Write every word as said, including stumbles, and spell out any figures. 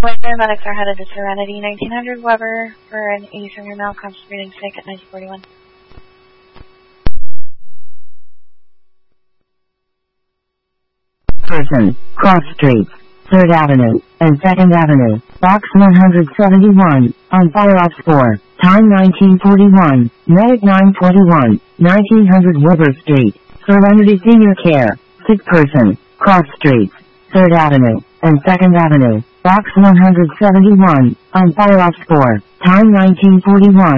Paramedics are headed to Serenity, nineteen hundred Weber for an Eastern Male concentrating sick at nineteen forty-one. Person, cross streets, third Avenue, and second Avenue, box one hundred seventy-one, on fire ops four, time nineteen forty-one, medic nine twenty-one, nineteen hundred Weber Street, Serenity Senior Care, sick person, cross streets, third Avenue, and second Avenue, box one hundred seventy-one, on fire ops four, time nineteen forty-one.